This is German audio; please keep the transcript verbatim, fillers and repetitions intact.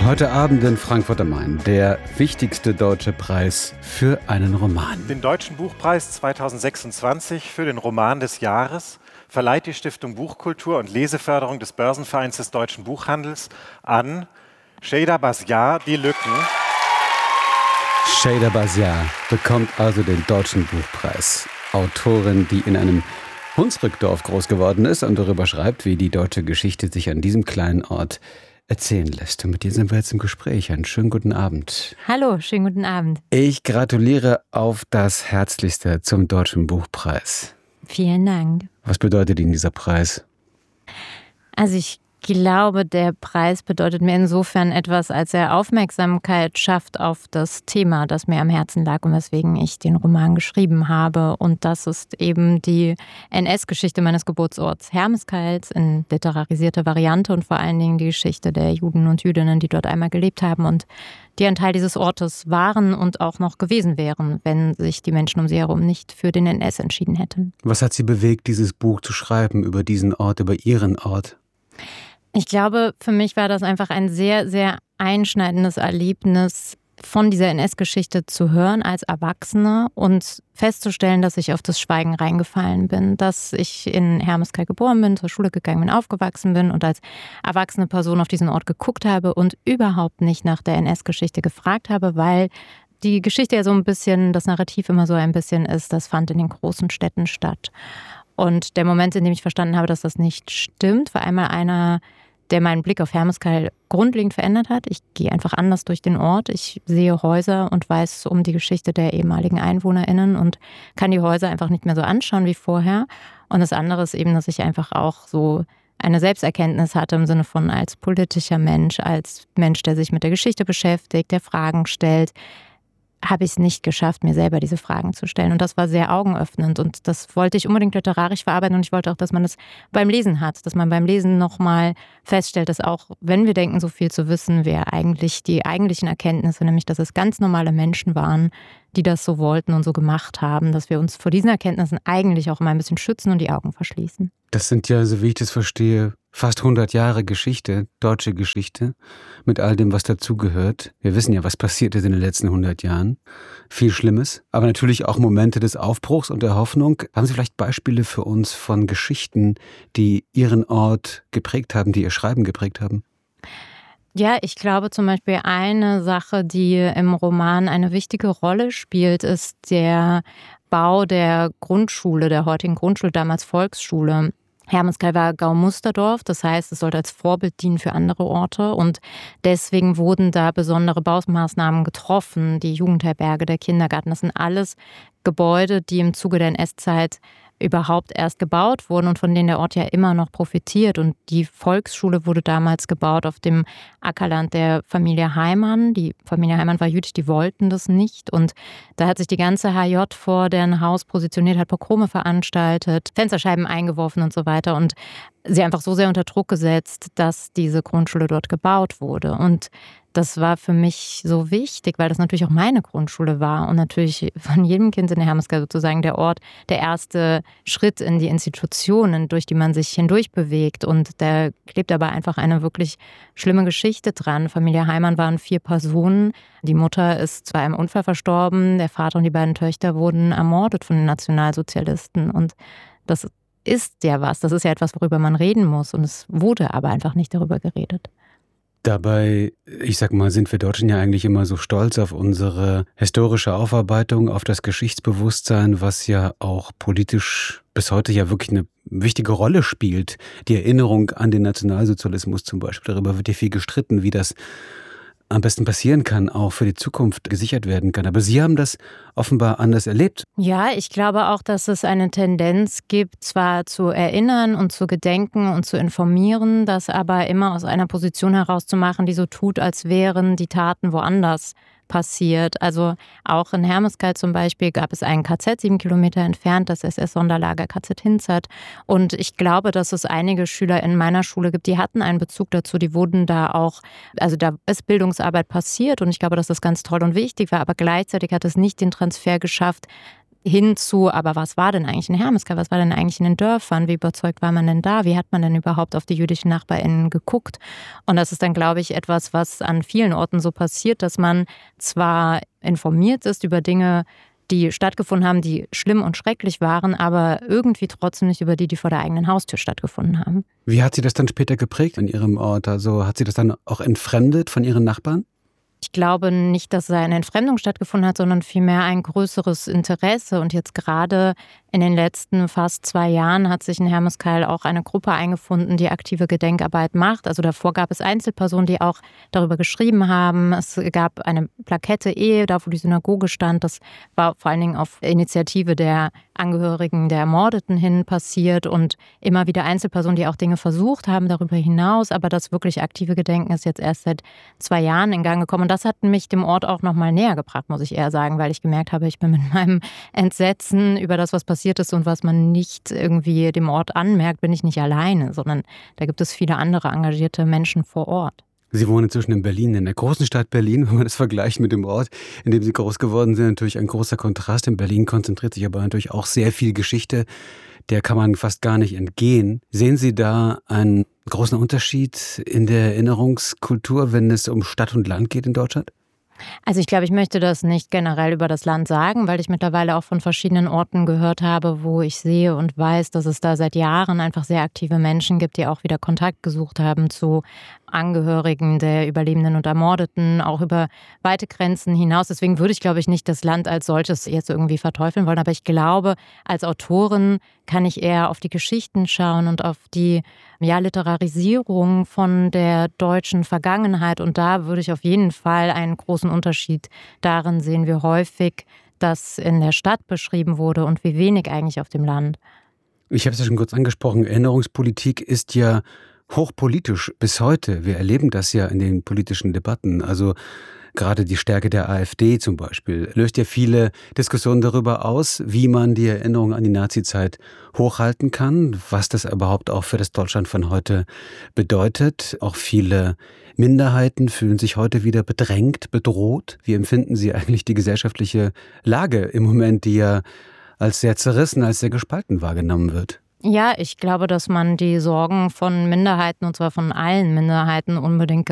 Heute Abend in Frankfurt am Main der wichtigste deutsche Preis für einen Roman. Den Deutschen Buchpreis zweitausendsechsundzwanzig für den Roman des Jahres verleiht die Stiftung Buchkultur und Leseförderung des Börsenvereins des deutschen Buchhandels an Şeyda Bazziar, Die Lücken. Şeyda Bazziar bekommt also den Deutschen Buchpreis. Autorin, die in einem Hunsrückdorf groß geworden ist und darüber schreibt, wie die deutsche Geschichte sich an diesem kleinen Ort erzählen lässt. Und mit dir sind wir jetzt im Gespräch. Einen schönen guten Abend. Hallo, schönen guten Abend. Ich gratuliere auf das Herzlichste zum Deutschen Buchpreis. Vielen Dank. Was bedeutet Ihnen dieser Preis? Also ich glaube, der Preis bedeutet mir insofern etwas, als er Aufmerksamkeit schafft auf das Thema, das mir am Herzen lag und weswegen ich den Roman geschrieben habe. Und das ist eben die N S-Geschichte meines Geburtsorts Hermeskeil in literarisierter Variante und vor allen Dingen die Geschichte der Juden und Jüdinnen, die dort einmal gelebt haben und die ein Teil dieses Ortes waren und auch noch gewesen wären, wenn sich die Menschen um sie herum nicht für den N S entschieden hätten. Was hat Sie bewegt, dieses Buch zu schreiben über diesen Ort, über Ihren Ort? Ich glaube, für mich war das einfach ein sehr, sehr einschneidendes Erlebnis, von dieser N S-Geschichte zu hören als Erwachsene und festzustellen, dass ich auf das Schweigen reingefallen bin, dass ich in Hermeskeil geboren bin, zur Schule gegangen bin, aufgewachsen bin und als erwachsene Person auf diesen Ort geguckt habe und überhaupt nicht nach der N S-Geschichte gefragt habe, weil die Geschichte ja so ein bisschen, das Narrativ immer so ein bisschen ist, das fand in den großen Städten statt. Und der Moment, in dem ich verstanden habe, dass das nicht stimmt, war einmal einer, der meinen Blick auf Hermeskeil grundlegend verändert hat. Ich gehe einfach anders durch den Ort. Ich sehe Häuser und weiß um die Geschichte der ehemaligen EinwohnerInnen und kann die Häuser einfach nicht mehr so anschauen wie vorher. Und das andere ist eben, dass ich einfach auch so eine Selbsterkenntnis hatte im Sinne von als politischer Mensch, als Mensch, der sich mit der Geschichte beschäftigt, der Fragen stellt, habe ich es nicht geschafft, mir selber diese Fragen zu stellen. Und das war sehr augenöffnend und das wollte ich unbedingt literarisch verarbeiten und ich wollte auch, dass man das beim Lesen hat, dass man beim Lesen nochmal feststellt, dass auch, wenn wir denken, so viel zu wissen, wir eigentlich die eigentlichen Erkenntnisse, nämlich, dass es ganz normale Menschen waren, die das so wollten und so gemacht haben, dass wir uns vor diesen Erkenntnissen eigentlich auch mal ein bisschen schützen und die Augen verschließen. Das sind ja, so wie ich das verstehe, fast hundert Jahre Geschichte, deutsche Geschichte, mit all dem, was dazugehört. Wir wissen ja, was passiert ist in den letzten hundert Jahren. Viel Schlimmes, aber natürlich auch Momente des Aufbruchs und der Hoffnung. Haben Sie vielleicht Beispiele für uns von Geschichten, die Ihren Ort geprägt haben, die Ihr Schreiben geprägt haben? Ja, ich glaube zum Beispiel eine Sache, die im Roman eine wichtige Rolle spielt, ist der Bau der Grundschule, der heutigen Grundschule, damals Volksschule. Hermeskeil war Gaumusterdorf, das heißt, es sollte als Vorbild dienen für andere Orte und deswegen wurden da besondere Baumaßnahmen getroffen, die Jugendherberge, der Kindergarten, das sind alles Gebäude, die im Zuge der N S-Zeit überhaupt erst gebaut wurden und von denen der Ort ja immer noch profitiert. Und die Volksschule wurde damals gebaut auf dem Ackerland der Familie Heimann. Die Familie Heimann war jüdisch, die wollten das nicht. Und da hat sich die ganze H J vor deren Haus positioniert, hat Pogrome veranstaltet, Fensterscheiben eingeworfen und so weiter. Und sie einfach so sehr unter Druck gesetzt, dass diese Grundschule dort gebaut wurde. Und das war für mich so wichtig, weil das natürlich auch meine Grundschule war und natürlich von jedem Kind in der Hermeskeil sozusagen der Ort, der erste Schritt in die Institutionen, durch die man sich hindurch bewegt. Und da klebt aber einfach eine wirklich schlimme Geschichte dran. Familie Heimann waren vier Personen. Die Mutter ist bei einem Unfall verstorben, der Vater und die beiden Töchter wurden ermordet von den Nationalsozialisten. Und das ist ja was, das ist ja etwas, worüber man reden muss. Und es wurde aber einfach nicht darüber geredet. Dabei, ich sag mal, sind wir Deutschen ja eigentlich immer so stolz auf unsere historische Aufarbeitung, auf das Geschichtsbewusstsein, was ja auch politisch bis heute ja wirklich eine wichtige Rolle spielt. Die Erinnerung an den Nationalsozialismus zum Beispiel, darüber wird ja viel gestritten, wie das am besten passieren kann, auch für die Zukunft gesichert werden kann. Aber Sie haben das offenbar anders erlebt. Ja, ich glaube auch, dass es eine Tendenz gibt, zwar zu erinnern und zu gedenken und zu informieren, das aber immer aus einer Position herauszumachen, die so tut, als wären die Taten woanders passiert. Also auch in Hermeskeil zum Beispiel gab es ein K Z, sieben Kilometer entfernt, das S S-Sonderlager K Z Hinzert. Und ich glaube, dass es einige Schüler in meiner Schule gibt, die hatten einen Bezug dazu, die wurden da auch, also da ist Bildungsarbeit passiert und ich glaube, dass das ganz toll und wichtig war, aber gleichzeitig hat es nicht den Transfer geschafft, Hinzu, aber was war denn eigentlich in Hermeskeil, was war denn eigentlich in den Dörfern, wie überzeugt war man denn da, wie hat man denn überhaupt auf die jüdischen NachbarInnen geguckt? Und das ist dann, glaube ich, etwas, was an vielen Orten so passiert, dass man zwar informiert ist über Dinge, die stattgefunden haben, die schlimm und schrecklich waren, aber irgendwie trotzdem nicht über die, die vor der eigenen Haustür stattgefunden haben. Wie hat sie das dann später geprägt in ihrem Ort? Also hat sie das dann auch entfremdet von ihren Nachbarn? Ich glaube nicht, dass da eine Entfremdung stattgefunden hat, sondern vielmehr ein größeres Interesse. Und jetzt gerade in den letzten fast zwei Jahren hat sich in Hermeskeil auch eine Gruppe eingefunden, die aktive Gedenkarbeit macht. Also davor gab es Einzelpersonen, die auch darüber geschrieben haben. Es gab eine Plakette Ehe, da wo die Synagoge stand. Das war vor allen Dingen auf Initiative der Angehörigen der Ermordeten hin passiert und immer wieder Einzelpersonen, die auch Dinge versucht haben darüber hinaus. Aber das wirklich aktive Gedenken ist jetzt erst seit zwei Jahren in Gang gekommen. Und das hat mich dem Ort auch noch mal näher gebracht, muss ich eher sagen, weil ich gemerkt habe, ich bin mit meinem Entsetzen über das, was passiert ist und was man nicht irgendwie dem Ort anmerkt, bin ich nicht alleine, sondern da gibt es viele andere engagierte Menschen vor Ort. Sie wohnen inzwischen in Berlin, in der großen Stadt Berlin, wenn man das vergleicht mit dem Ort, in dem Sie groß geworden sind. Natürlich ein großer Kontrast. In Berlin konzentriert sich aber natürlich auch sehr viel Geschichte. Der kann man fast gar nicht entgehen. Sehen Sie da einen großen Unterschied in der Erinnerungskultur, wenn es um Stadt und Land geht in Deutschland? Also ich glaube, ich möchte das nicht generell über das Land sagen, weil ich mittlerweile auch von verschiedenen Orten gehört habe, wo ich sehe und weiß, dass es da seit Jahren einfach sehr aktive Menschen gibt, die auch wieder Kontakt gesucht haben zu Angehörigen der Überlebenden und Ermordeten, auch über weite Grenzen hinaus. Deswegen würde ich, glaube ich, nicht das Land als solches jetzt irgendwie verteufeln wollen. Aber ich glaube, als Autorin kann ich eher auf die Geschichten schauen und auf die ja, Literarisierung von der deutschen Vergangenheit. Und da würde ich auf jeden Fall einen großen Unterschied darin sehen, wie häufig das in der Stadt beschrieben wurde und wie wenig eigentlich auf dem Land. Ich habe es ja schon kurz angesprochen, Erinnerungspolitik ist ja hochpolitisch bis heute. Wir erleben das ja in den politischen Debatten. Also gerade die Stärke der AfD zum Beispiel löst ja viele Diskussionen darüber aus, wie man die Erinnerung an die Nazizeit hochhalten kann, was das überhaupt auch für das Deutschland von heute bedeutet. Auch viele Minderheiten fühlen sich heute wieder bedrängt, bedroht. Wie empfinden Sie eigentlich die gesellschaftliche Lage im Moment, die ja als sehr zerrissen, als sehr gespalten wahrgenommen wird? Ja, ich glaube, dass man die Sorgen von Minderheiten, und zwar von allen Minderheiten, unbedingt